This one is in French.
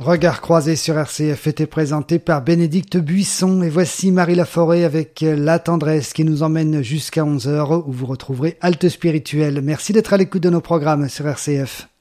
Regard croisé sur RCF était présenté par Bénédicte Buisson et voici Marie Laforêt avec La Tendresse qui nous emmène jusqu'à 11h où vous retrouverez Halte Spirituelle. Merci d'être à l'écoute de nos programmes sur RCF.